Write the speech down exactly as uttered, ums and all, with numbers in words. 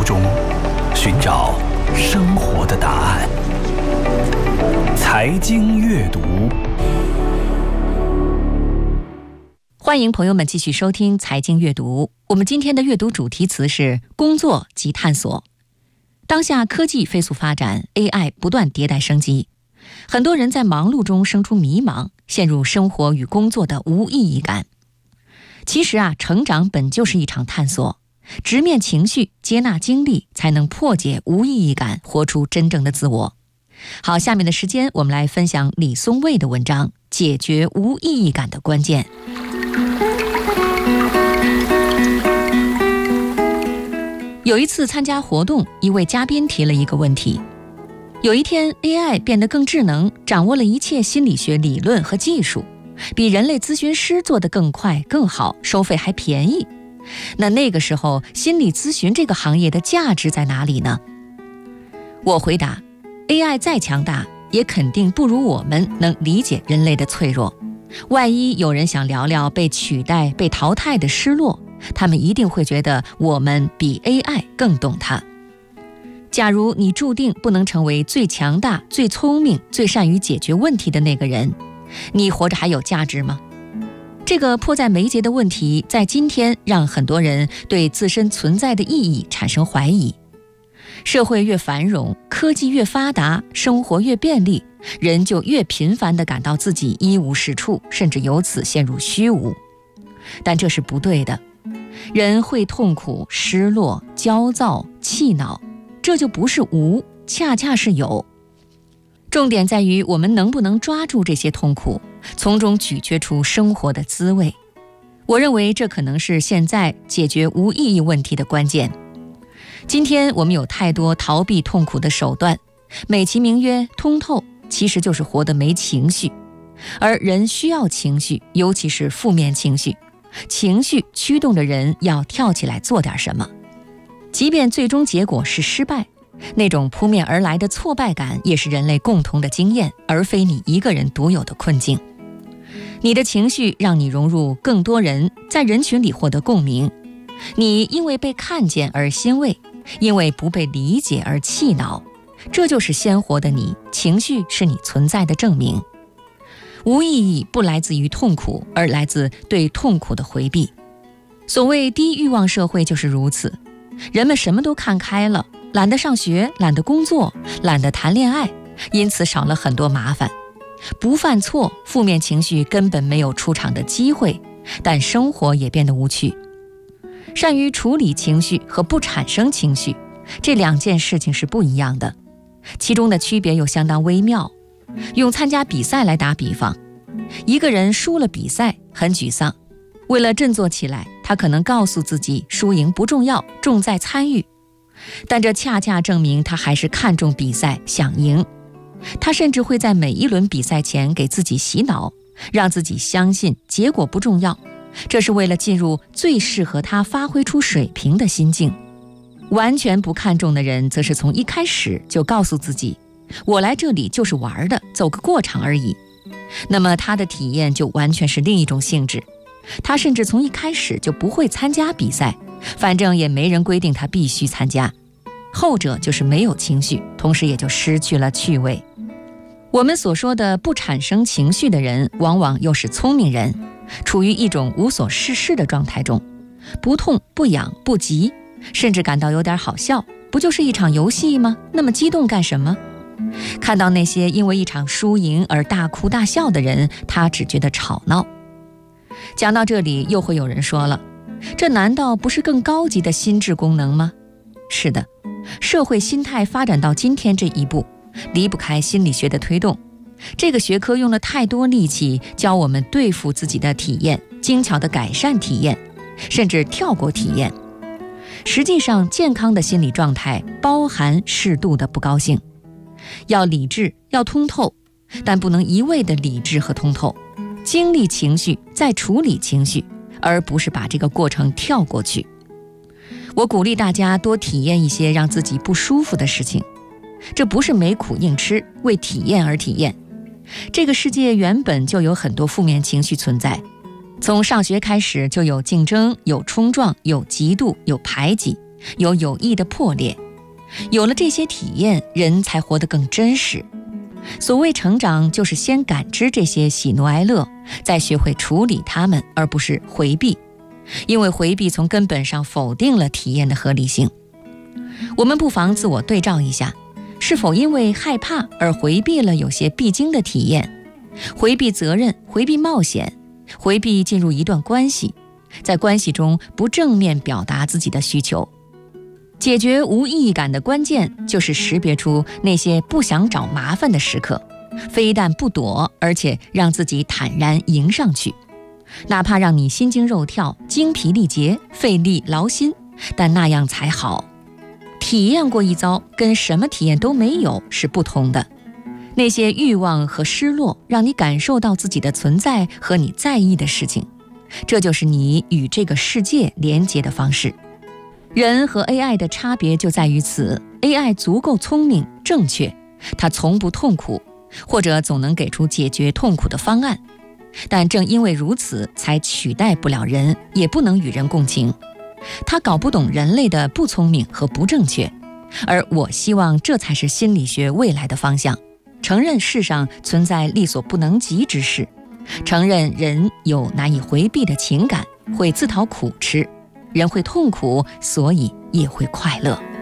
中寻找生活的答案。财经阅读， 欢迎朋友们继续收听财经阅读。我们今天的阅读主题词是工作及探索。当下科技飞速发展， A I 不断迭代升级，很多人在忙碌中生出迷茫，陷入生活与工作的无意义感。其实啊，成长本就是一场探索，直面情绪，接纳经历，才能破解无意义感，活出真正的自我。好，下面的时间我们来分享李松蔚的文章《解决无意义感的关键》。有一次参加活动，一位嘉宾提了一个问题：有一天 A I 变得更智能，掌握了一切心理学理论和技术，比人类咨询师做得更快更好，收费还便宜，那那个时候心理咨询这个行业的价值在哪里呢？我回答， A I 再强大，也肯定不如我们能理解人类的脆弱。万一有人想聊聊被取代被淘汰的失落，他们一定会觉得我们比 A I 更懂它。假如你注定不能成为最强大、最聪明、最善于解决问题的那个人，你活着还有价值吗？这个迫在眉睫的问题，在今天让很多人对自身存在的意义产生怀疑。社会越繁荣，科技越发达，生活越便利，人就越频繁地感到自己一无是处，甚至由此陷入虚无。但这是不对的。人会痛苦、失落、焦躁、气恼，这就不是无，恰恰是有。重点在于我们能不能抓住这些痛苦，从中咀嚼出生活的滋味。我认为这可能是现在解决无意义问题的关键。今天我们有太多逃避痛苦的手段，美其名曰通透，其实就是活得没情绪。而人需要情绪，尤其是负面情绪。情绪驱动着人要跳起来做点什么，即便最终结果是失败，那种扑面而来的挫败感也是人类共同的经验，而非你一个人独有的困境。你的情绪让你融入更多人，在人群里获得共鸣。你因为被看见而欣慰，因为不被理解而气恼，这就是鲜活的你，情绪是你存在的证明。无意义不来自于痛苦，而来自对痛苦的回避。所谓低欲望社会就是如此，人们什么都看开了，懒得上学，懒得工作，懒得谈恋爱，因此少了很多麻烦。不犯错，负面情绪根本没有出场的机会，但生活也变得无趣。善于处理情绪和不产生情绪，这两件事情是不一样的，其中的区别又相当微妙。用参加比赛来打比方，一个人输了比赛很沮丧，为了振作起来，他可能告诉自己输赢不重要，重在参与。但这恰恰证明他还是看重比赛，想赢。他甚至会在每一轮比赛前给自己洗脑，让自己相信结果不重要，这是为了进入最适合他发挥出水平的心境。完全不看重的人，则是从一开始就告诉自己，我来这里就是玩的，走个过场而已。那么他的体验就完全是另一种性质，他甚至从一开始就不会参加比赛，反正也没人规定他必须参加。后者就是没有情绪，同时也就失去了趣味。我们所说的不产生情绪的人，往往又是聪明人，处于一种无所事事的状态中，不痛不痒不急，甚至感到有点好笑，不就是一场游戏吗？那么激动干什么？看到那些因为一场输赢而大哭大笑的人，他只觉得吵闹。讲到这里，又会有人说了，这难道不是更高级的心智功能吗？是的，社会心态发展到今天这一步，离不开心理学的推动。这个学科用了太多力气教我们对付自己的体验，精巧地改善体验，甚至跳过体验。实际上，健康的心理状态包含适度的不高兴。要理智，要通透，但不能一味的理智和通透，经历情绪，再处理情绪，而不是把这个过程跳过去。我鼓励大家多体验一些让自己不舒服的事情，这不是没苦硬吃，为体验而体验。这个世界原本就有很多负面情绪存在，从上学开始就有竞争，有冲撞，有嫉妒，有排挤， 有有意的破裂。有了这些体验，人才活得更真实。所谓成长，就是先感知这些喜怒哀乐，再学会处理它们，而不是回避。因为回避从根本上否定了体验的合理性。我们不妨自我对照一下，是否因为害怕而回避了有些必经的体验，回避责任，回避冒险，回避进入一段关系，在关系中不正面表达自己的需求。解决无意义感的关键，就是识别出那些不想找麻烦的时刻，非但不躲，而且让自己坦然迎上去。哪怕让你心惊肉跳、精疲力竭、费力劳心，但那样才好。体验过一遭，跟什么体验都没有是不同的。那些欲望和失落，让你感受到自己的存在和你在意的事情，这就是你与这个世界连接的方式。人和 A I 的差别就在于此， A I 足够聪明正确，它从不痛苦，或者总能给出解决痛苦的方案。但正因为如此，才取代不了人，也不能与人共情。它搞不懂人类的不聪明和不正确，而我希望这才是心理学未来的方向。承认世上存在力所不能及之事，承认人有难以回避的情感，会自讨苦吃。人会痛苦，所以也会快乐。